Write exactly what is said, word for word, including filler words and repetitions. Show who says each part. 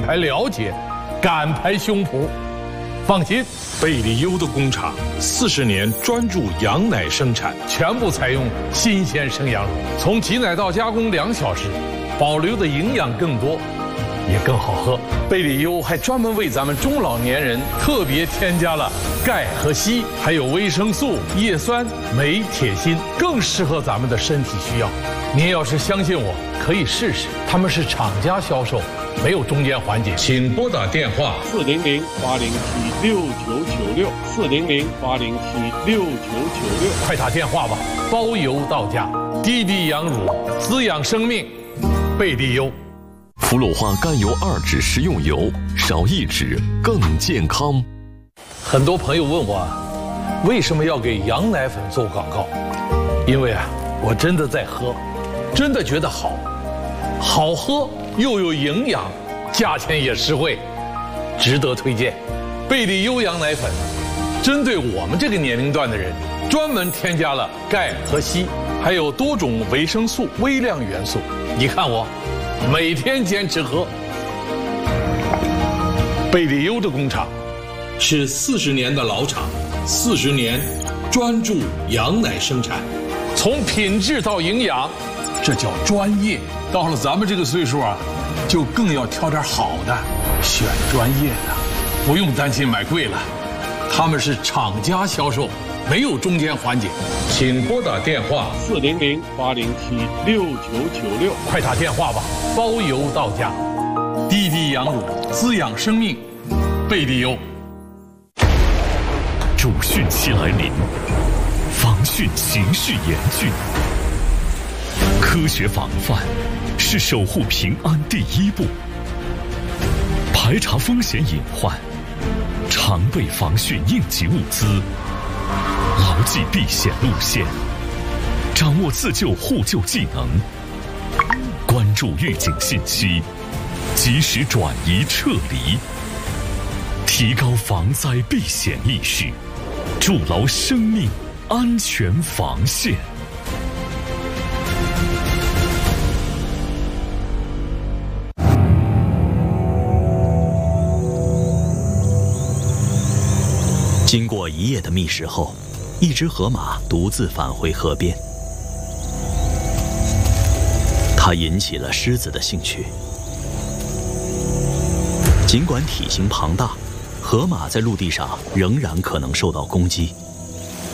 Speaker 1: 才了解，敢拍胸脯。放心，
Speaker 2: 贝利优的工厂四十年专注羊奶生产，
Speaker 1: 全部采用新鲜生羊乳，从挤奶到加工两小时，保留的营养更多，也更好喝。贝利优还专门为咱们中老年人特别添加了钙和硒，还有维生素、叶酸、镁、铁、锌，更适合咱们的身体需要。您要是相信我，可以试试。他们是厂家销售，没有中间环节。
Speaker 2: 请拨打电话
Speaker 3: 四零零八零七六九九六四零零八零七六九九六，
Speaker 1: 快打电话吧，包邮到家。滴滴羊乳，滋养生命，贝利优。
Speaker 4: 氟鲁化甘油二酯食用油，少一酯更健康。
Speaker 1: 很多朋友问我，为什么要给羊奶粉做广告？因为啊，我真的在喝，真的觉得好，好喝又有营养，价钱也实惠，值得推荐。贝利优羊奶粉，针对我们这个年龄段的人，专门添加了钙和硒，还有多种维生素、微量元素。你看我，每天坚持喝。贝利优的工厂
Speaker 2: 是四十年的老厂，四十年专注羊奶生产，
Speaker 1: 从品质到营养，这叫专业。到了咱们这个岁数啊，就更要挑点好的，选专业的，不用担心买贵了。他们是厂家销售，没有中间环节。
Speaker 2: 请拨打电话
Speaker 3: 四零零八零七六九九六，
Speaker 1: 快打电话吧，包邮到家。滴滴羊乳，滋养生命，贝利优。
Speaker 4: 主汛期来临，防汛形势严峻，科学防范是守护平安第一步。排查风险隐患，常备防汛应急物资，牢记避险路线，掌握自救互救技能，关注预警信息，及时转移撤离，提高防灾避险意识，筑牢生命安全防线。
Speaker 5: 经过一夜的觅食后，一只河马独自返回河边。它引起了狮子的兴趣。尽管体型庞大，河马在陆地上仍然可能受到攻击。